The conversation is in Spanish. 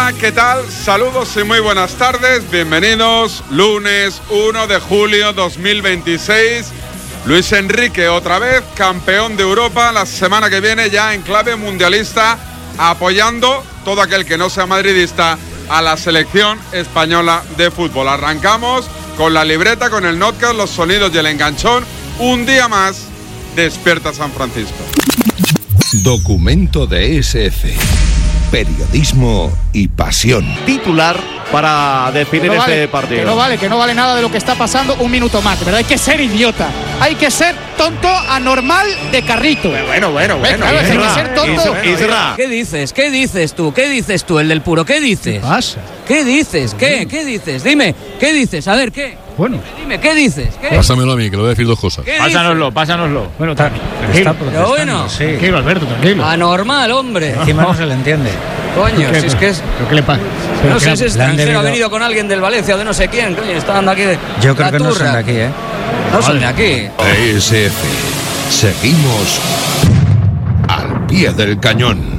Hola, ¿qué tal? Saludos y muy buenas tardes. Bienvenidos, lunes 1 de julio 2026. Luis Enrique, otra vez campeón de Europa, la semana que viene ya en clave mundialista, apoyando todo aquel que no sea madridista a la selección española de fútbol. Arrancamos con la libreta, con el notcast, los sonidos y el enganchón. Un día más, despierta San Francisco. Documento de SF. Periodismo y pasión. Titular para definir este partido. Que no vale nada de lo que está pasando. Un minuto más, ¿verdad? Hay que ser idiota. Hay que ser tonto, anormal, de carrito. Bueno. Claro, hay que ser tonto. ¿Qué dices? ¿Qué dices tú? ¿Qué dices tú, el del puro? ¿Qué dices? ¿Qué pasa? ¿Qué dices? ¿Qué dices? Dime, ¿qué dices? A ver, ¿qué? Bueno. Dime, ¿qué dices? ¿Qué? Pásamelo a mí, que le voy a decir dos cosas. Pásanoslo. Bueno, tranquilo. Pero bueno, sí. Tranquilo, Alberto, tranquilo. Anormal, hombre. Encima no se le entiende. Coño, si es que es... ¿Pero qué le pasa? No sé si es le han extranjero, debido- ha venido con alguien del Valencia o de no sé quién, coño, está dando aquí de... Yo creo la que no son turra. de aquí, ¿eh? No son de aquí. SF. Seguimos al pie del cañón.